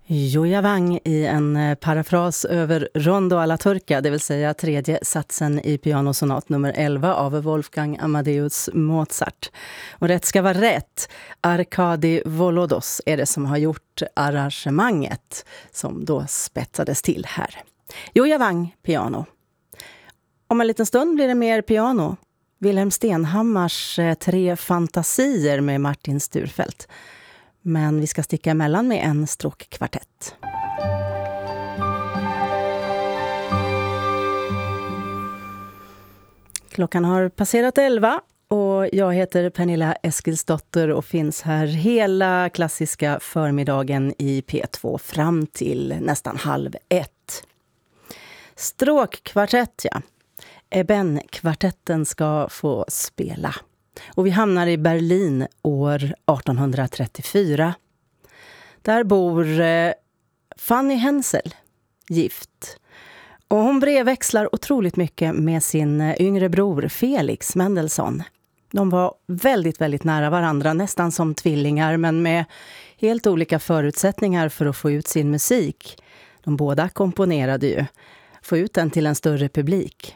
Joja Wang i en parafras över Rondo alla Turca, det vill säga tredje satsen i pianosonat nummer 11 av Wolfgang Amadeus Mozart. Och rätt ska vara rätt. Arkadi Volodos är det som har gjort arrangemanget som då spetsades till här. Joja Wang, piano. Om en liten stund blir det mer piano. Wilhelm Stenhammars 3 fantasier med Martin Sturfeldt. Men vi ska sticka emellan med en stråkkvartett. Klockan har passerat 11 och jag heter Pernilla Eskilsdotter och finns här hela klassiska förmiddagen i P2 fram till nästan 12:30. Stråkkvartett, ja. Eben-kvartetten ska få spela. Och vi hamnar i Berlin år 1834. Där bor Fanny Hensel, gift. Och hon brevväxlar otroligt mycket med sin yngre bror Felix Mendelssohn. De var väldigt, väldigt nära varandra, nästan som tvillingar, men med helt olika förutsättningar för att få ut sin musik. De båda komponerade ju, få ut den till en större publik.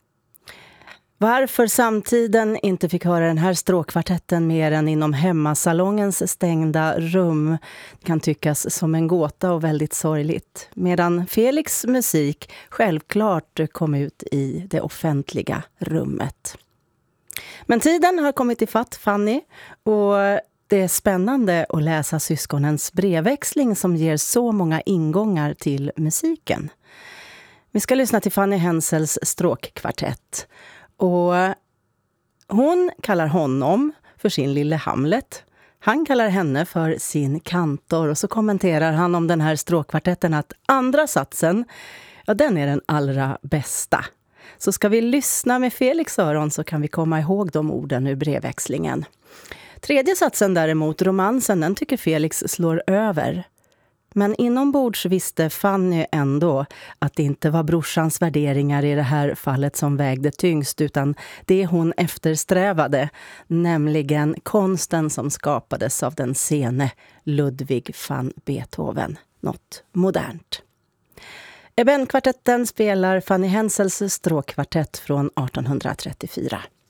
Varför samtiden inte fick höra den här stråkkvartetten mer än inom hemmasalongens stängda rum kan tyckas som en gåta och väldigt sorgligt. Medan Felix musik självklart kom ut i det offentliga rummet. Men tiden har kommit ifatt Fanny och det är spännande att läsa syskonens brevväxling som ger så många ingångar till musiken. Vi ska lyssna till Fanny Hensels stråkkvartett. Och hon kallar honom för sin lille Hamlet. Han kallar henne för sin kantor. Och så kommenterar han om den här stråkkvartetten att andra satsen, ja, den är den allra bästa. Så ska vi lyssna med Felix öron så kan vi komma ihåg de orden ur brevväxlingen. Tredje satsen däremot, romansen, den tycker Felix slår över. Men inombords visste Fanny ändå att det inte var brorsans värderingar i det här fallet som vägde tyngst utan det hon eftersträvade, nämligen konsten som skapades av den sene Ludwig van Beethoven, något modernt. Eben-kvartetten spelar Fanny Hensels stråkkvartett från 1834.